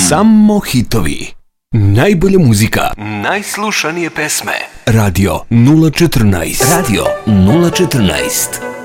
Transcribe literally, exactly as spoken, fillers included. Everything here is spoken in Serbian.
Samo hitovi. Najbolja muzika. Najslušanije pesme. Radio nula četrnaest. Radio nula četrnaest.